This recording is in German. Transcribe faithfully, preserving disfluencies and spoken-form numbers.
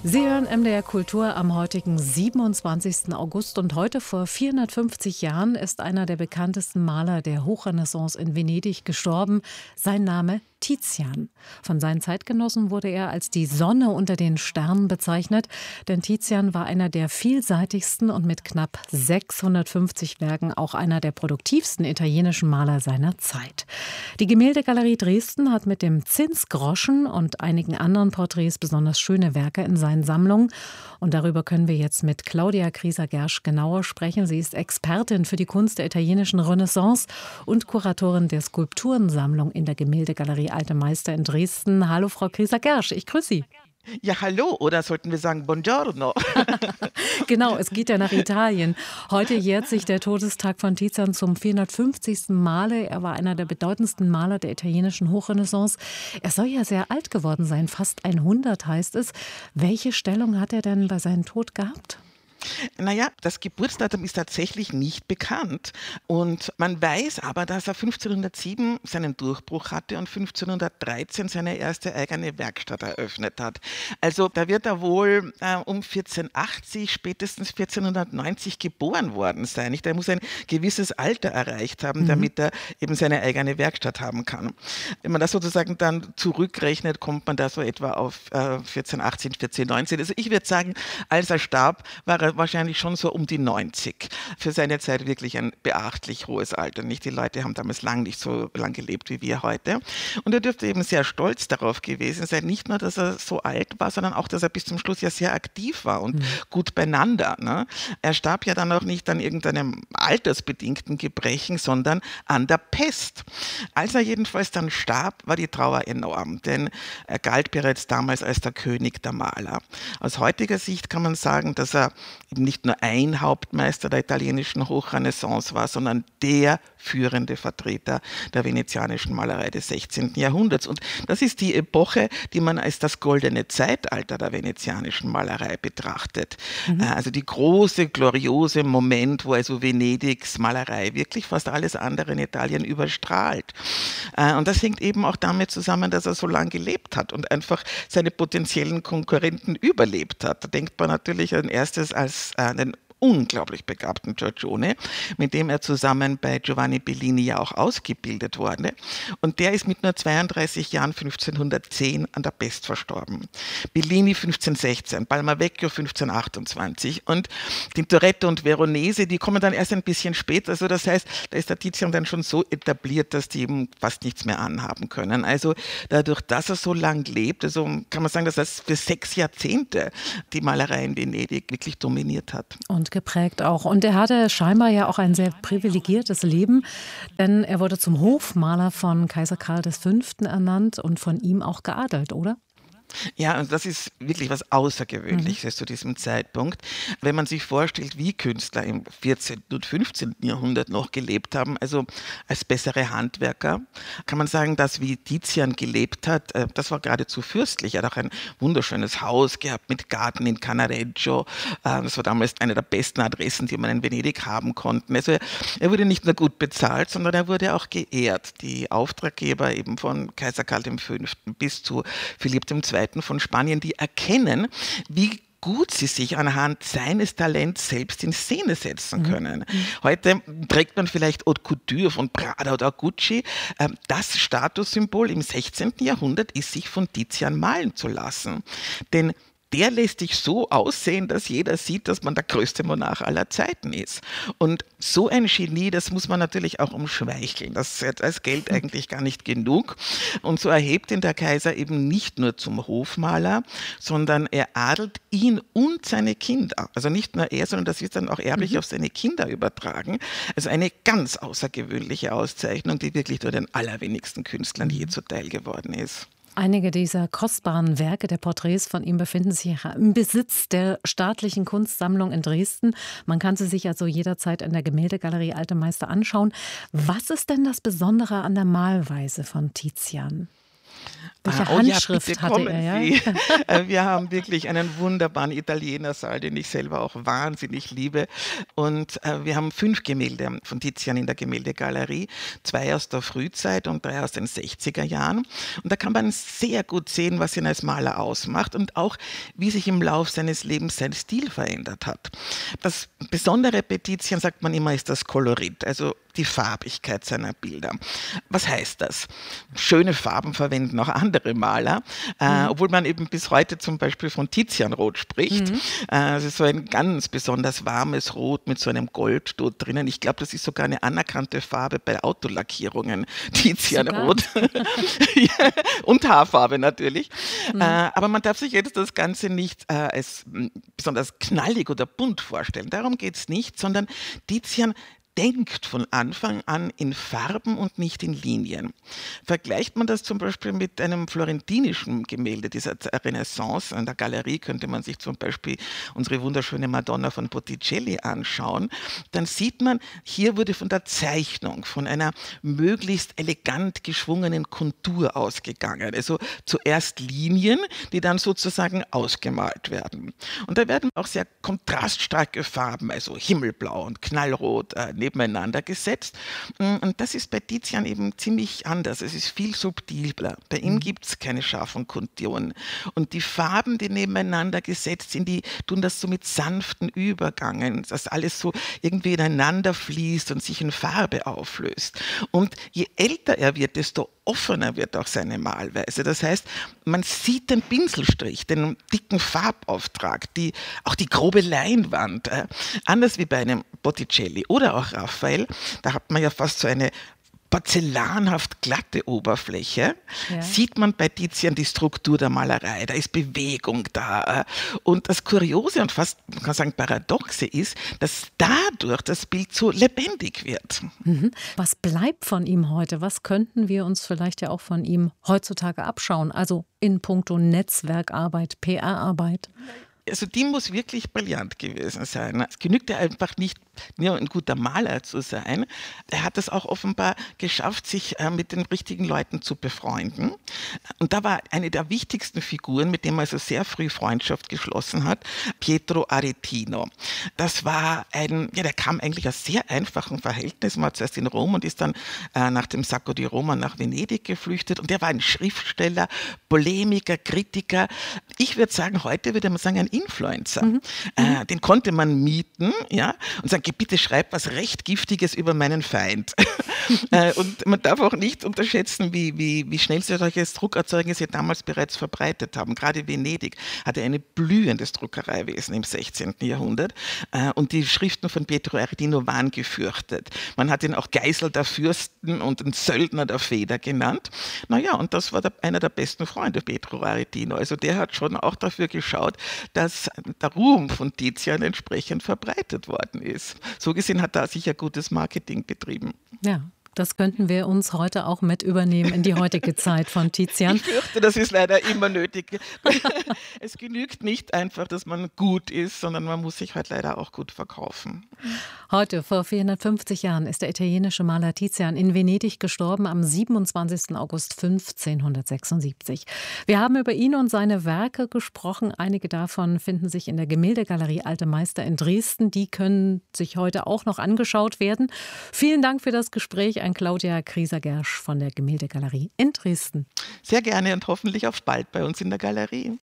Sie hören M D R Kultur am heutigen siebenundzwanzigsten August und heute vor vierhundertfünfzig Jahren ist einer der bekanntesten Maler der Hochrenaissance in Venedig gestorben. Sein Name Tizian. Von seinen Zeitgenossen wurde er als die Sonne unter den Sternen bezeichnet, denn Tizian war einer der vielseitigsten und mit knapp sechshundertfünfzig Werken auch einer der produktivsten italienischen Maler seiner Zeit. Die Gemäldegalerie Dresden hat mit dem Zinsgroschen und einigen anderen Porträts besonders schöne Werke in seinen Sammlungen. Und darüber können wir jetzt mit Claudia Grieser-Gersch genauer sprechen. Sie ist Expertin für die Kunst der italienischen Renaissance und Kuratorin der Skulpturensammlung in der Gemäldegalerie Alte Meister in Dresden. Hallo, Frau Grieser-Gersch, ich grüße Sie. Ja, hallo, oder sollten wir sagen Buongiorno? Genau, es geht ja nach Italien. Heute jährt sich der Todestag von Tizian zum vierhundertfünfzigsten Male. Er war einer der bedeutendsten Maler der italienischen Hochrenaissance. Er soll ja sehr alt geworden sein, fast hundert heißt es. Welche Stellung hat er denn bei seinem Tod gehabt? Naja, das Geburtsdatum ist tatsächlich nicht bekannt. Und man weiß aber, dass er fünfzehnhundertsieben seinen Durchbruch hatte und fünfzehnhundertdreizehn seine erste eigene Werkstatt eröffnet hat. Also da wird er wohl äh, um vierzehnhundertachtzig, spätestens vierzehnhundertneunzig geboren worden sein. Nicht? Er muss ein gewisses Alter erreicht haben, mhm. damit er eben seine eigene Werkstatt haben kann. Wenn man das sozusagen dann zurückrechnet, kommt man da so etwa auf äh, vierzehnhundertachtzehn, vierzehnhundertneunzehn. Also ich würde sagen, als er starb, war er wahrscheinlich schon so um die neunzig. Für seine Zeit wirklich ein beachtlich hohes Alter. Nicht? Die Leute haben damals lang nicht so lang gelebt wie wir heute. Und er dürfte eben sehr stolz darauf gewesen sein, nicht nur, dass er so alt war, sondern auch, dass er bis zum Schluss ja sehr aktiv war und mhm. gut beieinander. Ne? Er starb ja dann auch nicht an irgendeinem altersbedingten Gebrechen, sondern an der Pest. Als er jedenfalls dann starb, war die Trauer enorm, denn er galt bereits damals als der König der Maler. Aus heutiger Sicht kann man sagen, dass er eben nicht nur ein Hauptmeister der italienischen Hochrenaissance war, sondern der führende Vertreter der venezianischen Malerei des sechzehnten Jahrhunderts. Und das ist die Epoche, die man als das goldene Zeitalter der venezianischen Malerei betrachtet. Mhm. Also die große, gloriose Moment, wo also Venedigs Malerei wirklich fast alles andere in Italien überstrahlt. Und das hängt eben auch damit zusammen, dass er so lange gelebt hat und einfach seine potenziellen Konkurrenten überlebt hat. Da denkt man natürlich an erstes als äh, den unglaublich begabten Giorgione, mit dem er zusammen bei Giovanni Bellini ja auch ausgebildet wurde. Und der ist mit nur zweiunddreißig Jahren fünfzehnhundertzehn an der Pest verstorben. Bellini fünfzehnhundertsechzehn, Palma Vecchio fünfzehnhundertachtundzwanzig und Tintoretto und Veronese, die kommen dann erst ein bisschen später. Also das heißt, da ist der Tizian dann schon so etabliert, dass die eben fast nichts mehr anhaben können. Also dadurch, dass er so lang lebt, also kann man sagen, dass er für sechs Jahrzehnte die Malerei in Venedig wirklich dominiert hat. Und geprägt auch. Und er hatte scheinbar ja auch ein sehr privilegiertes Leben, denn er wurde zum Hofmaler von Kaiser Karl der Fünfte ernannt und von ihm auch geadelt, oder? Ja, und das ist wirklich was Außergewöhnliches mhm. zu diesem Zeitpunkt. Wenn man sich vorstellt, wie Künstler im vierzehnten und fünfzehnten Jahrhundert noch gelebt haben, also als bessere Handwerker, kann man sagen, dass wie Tizian gelebt hat, das war geradezu fürstlich. Er hat auch ein wunderschönes Haus gehabt mit Garten in Cannaregio. Das war damals eine der besten Adressen, die man in Venedig haben konnte. Also er wurde nicht nur gut bezahlt, sondern er wurde auch geehrt. Die Auftraggeber eben von Kaiser Karl der Fünfte bis zu Philipp der Zweite von Spanien, die erkennen, wie gut sie sich anhand seines Talents selbst in Szene setzen können. Mhm. Heute trägt man vielleicht Haute Couture von Prada oder Gucci. Das Statussymbol im sechzehnten Jahrhundert ist, sich von Tizian malen zu lassen. Denn der lässt dich so aussehen, dass jeder sieht, dass man der größte Monarch aller Zeiten ist. Und so ein Genie, das muss man natürlich auch umschmeicheln. Das ist als Geld eigentlich gar nicht genug. Und so erhebt ihn der Kaiser eben nicht nur zum Hofmaler, sondern er adelt ihn und seine Kinder. Also nicht nur er, sondern das wird dann auch erblich mhm. auf seine Kinder übertragen. Also eine ganz außergewöhnliche Auszeichnung, die wirklich nur den allerwenigsten Künstlern je zuteil geworden ist. Einige dieser kostbaren Werke der Porträts von ihm befinden sich im Besitz der Staatlichen Kunstsammlung in Dresden. Man kann sie sich also jederzeit in der Gemäldegalerie Alte Meister anschauen. Was ist denn das Besondere an der Malweise von Tizian? Welche Ah, oh ja, Handschrift bitte hatte kommen er, ja? Sie. Äh, Wir haben wirklich einen wunderbaren Italienersaal, den ich selber auch wahnsinnig liebe. Und äh, wir haben fünf Gemälde von Tizian in der Gemäldegalerie, zwei aus der Frühzeit und drei aus den sechziger Jahren. Und da kann man sehr gut sehen, was ihn als Maler ausmacht und auch, wie sich im Lauf seines Lebens sein Stil verändert hat. Das Besondere bei Tizian, sagt man immer, ist das Kolorit, also die Farbigkeit seiner Bilder. Was heißt das? Schöne Farben verwenden auch andere Maler, äh, obwohl man eben bis heute zum Beispiel von Tizianrot spricht. Äh, es ist so ein ganz besonders warmes Rot mit so einem Gold dort drinnen. Ich glaube, das ist sogar eine anerkannte Farbe bei Autolackierungen, Tizianrot. Ja, und Haarfarbe natürlich. Äh, aber man darf sich jetzt das Ganze nicht äh, als mh, besonders knallig oder bunt vorstellen. Darum geht es nicht, sondern Tizian denkt von Anfang an in Farben und nicht in Linien. Vergleicht man das zum Beispiel mit einem florentinischen Gemälde dieser Renaissance, in der Galerie könnte man sich zum Beispiel unsere wunderschöne Madonna von Botticelli anschauen, dann sieht man, hier wurde von der Zeichnung, von einer möglichst elegant geschwungenen Kontur ausgegangen. Also zuerst Linien, die dann sozusagen ausgemalt werden. Und da werden auch sehr kontraststarke Farben, also Himmelblau und Knallrot, äh, nebeneinander gesetzt. Und das ist bei Tizian eben ziemlich anders. Es ist viel subtiler. Bei ihm gibt es keine scharfen Konturen. Und die Farben, die nebeneinander gesetzt sind, die tun das so mit sanften Übergangen, dass alles so irgendwie ineinander fließt und sich in Farbe auflöst. Und je älter er wird, desto offener wird auch seine Malweise. Das heißt, man sieht den Pinselstrich, den dicken Farbauftrag, die, auch die grobe Leinwand. Äh, anders wie bei einem Botticelli oder auch Raphael, da hat man ja fast so eine porzellanhaft glatte Oberfläche, ja. Sieht man bei Tizian die Struktur der Malerei, da ist Bewegung da. Und das Kuriose und fast, man kann sagen, Paradoxe ist, dass dadurch das Bild so lebendig wird. Mhm. Was bleibt von ihm heute? Was könnten wir uns vielleicht ja auch von ihm heutzutage abschauen? Also in puncto Netzwerkarbeit, P R-Arbeit? Also die muss wirklich brillant gewesen sein. Es genügt ja einfach nicht, nur ein guter Maler zu sein. Er hat es auch offenbar geschafft, sich äh, mit den richtigen Leuten zu befreunden. Und da war eine der wichtigsten Figuren, mit dem er also sehr früh Freundschaft geschlossen hat, Pietro Aretino. Das war ein, ja, der kam eigentlich aus sehr einfachen Verhältnissen, war zuerst in Rom und ist dann äh, nach dem Sacco di Roma nach Venedig geflüchtet. Und der war ein Schriftsteller, Polemiker, Kritiker. Ich würde sagen, heute würde man sagen, ein Influencer. Mhm. Äh, den konnte man mieten, ja, und sagen, bitte schreib was recht Giftiges über meinen Feind. äh, und man darf auch nicht unterschätzen, wie, wie, wie schnell sie solches Druckerzeugnisse damals bereits verbreitet haben. Gerade Venedig hatte ein blühendes Druckereiwesen im sechzehnten Jahrhundert. Äh, und die Schriften von Pietro Aretino waren gefürchtet. Man hat ihn auch Geisel der Fürsten und den Söldner der Feder genannt. Naja, und das war der, einer der besten Freunde, Pietro Aretino. Also der hat schon auch dafür geschaut, dass der Ruhm von Tizian entsprechend verbreitet worden ist. So gesehen hat er sicher gutes Marketing betrieben. Ja. Das könnten wir uns heute auch mit übernehmen in die heutige Zeit von Tizian. Ich fürchte, das ist leider immer nötig. Es genügt nicht einfach, dass man gut ist, sondern man muss sich halt leider auch gut verkaufen. Heute, vor vierhundertfünfzig Jahren, ist der italienische Maler Tizian in Venedig gestorben, am siebenundzwanzigsten August fünfzehnhundertsechsundsiebzig. Wir haben über ihn und seine Werke gesprochen. Einige davon finden sich in der Gemäldegalerie Alte Meister in Dresden. Die können sich heute auch noch angeschaut werden. Vielen Dank für das Gespräch an Claudia Krieser-Gersch von der Gemäldegalerie in Dresden. Sehr gerne und hoffentlich auf bald bei uns in der Galerie.